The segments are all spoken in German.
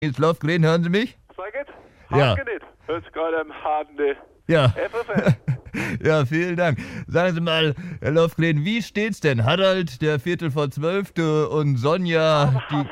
Nils Lofgren, hören Sie mich? Sag it? Ja. Haken it. Hört sich gerade am harten Ja. FFN. Ja, vielen Dank. Sagen Sie mal, Herr Lofgren, wie steht's denn? Harald, der Viertel vor 12. und Sonja, die...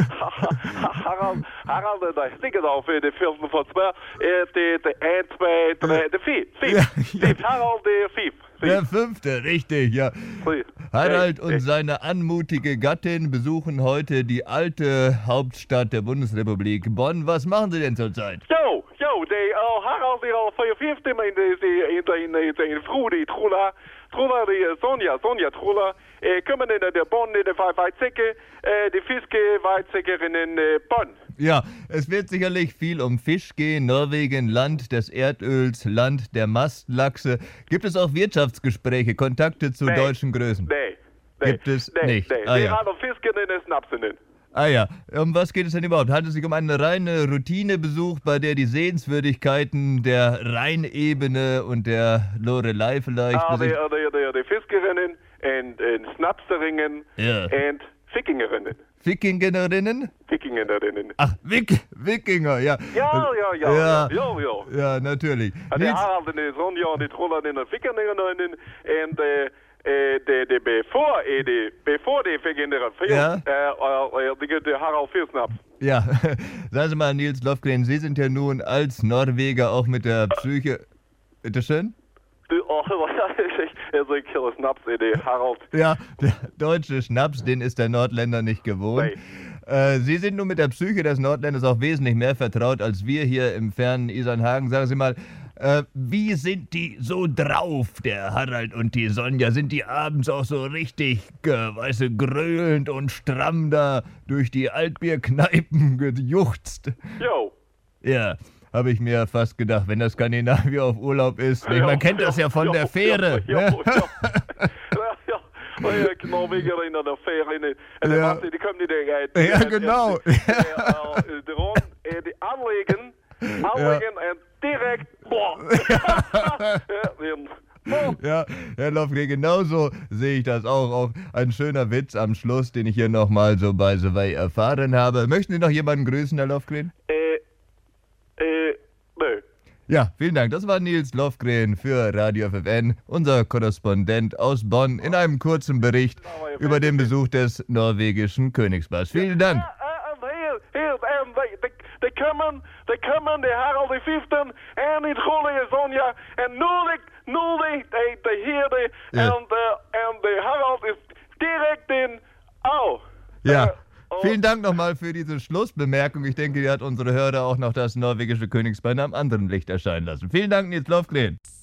Harald, daar stikken al voor de film van 12. De 1, 2, 3, de 4. Ja, 5. Harald, de 5. Der 5., richtig, ja. Harald und seine anmutige Gattin besuchen heute die alte Hauptstadt der Bundesrepublik, Bonn. Was machen Sie denn zurzeit? Jo, Harald die al 45 in vroeg die Trula, die Sonja Trula, kommen in der Bonn in der Weizsäcke, die Fiske Weizsäckerin in Bonn. Ja, es wird sicherlich viel um Fisch gehen. Norwegen, Land des Erdöls, Land der Mastlachse. Gibt es auch Wirtschaftsgespräche, Kontakte zu deutschen Größen? Nee. Gibt es nicht? Nee. Ah, Die ja. haben Fisken in den Snapsen. Ah ja, um was geht es denn überhaupt? Handelt es sich um einen reinen Routinebesuch, bei der die Sehenswürdigkeiten der Rheinebene und der Lorelei vielleicht... Die Fiskerinnen und Snapserinnen und Fikingerinnen. Fikingerinnen? Fikingerinnen. Ach, Wikinger, ja. Ja, natürlich. En die Harald en de Sonja en die Trollen en de Fikingerinnen en de bevor die Fikingerinnen die gibt der Harald Firsnaps. Ja, sagen Sie mal, Nils Lofgren, Sie sind ja nun als Norweger auch mit der Psyche... Bitteschön? Ich kille Schnaps, Harald. Ja, der deutsche Schnaps, den ist der Nordländer nicht gewohnt. Sie sind nun mit der Psyche des Nordländers auch wesentlich mehr vertraut als wir hier im fernen Isernhagen. Sagen Sie mal, wie sind die so drauf, der Harald und die Sonja? Sind die abends auch so richtig, weißt du, gröhlend und stramm da durch die Altbierkneipen gejuchzt? Jo. Ja. Habe ich mir fast gedacht, wenn das Skandinavier auf Urlaub ist. Man kennt das ja von der Fähre. Norweger in der Fähre. Die kommen nicht Ja, genau. Die anlegen und direkt. Ja, Herr Lofgren, genauso sehe ich das auch. Auch ein schöner Witz am Schluss, den ich hier nochmal so bei Survey erfahren habe. Möchten Sie noch jemanden grüßen, Herr Lofgren? Nö. Ja, vielen Dank. Das war Nils Lofgren für Radio FFN, unser Korrespondent aus Bonn, in einem kurzen Bericht über den Besuch des norwegischen Königspaars. Vielen Dank. Die kommen, die Harald die Vierten, en die Trolle Sonja, en nur die Herde, en de Harald ist direkt in Au. Ja. Vielen Dank nochmal für diese Schlussbemerkung. Ich denke, die hat unsere Hörer auch noch das norwegische Königspaar in einem anderen Licht erscheinen lassen. Vielen Dank, Nils Lofgren.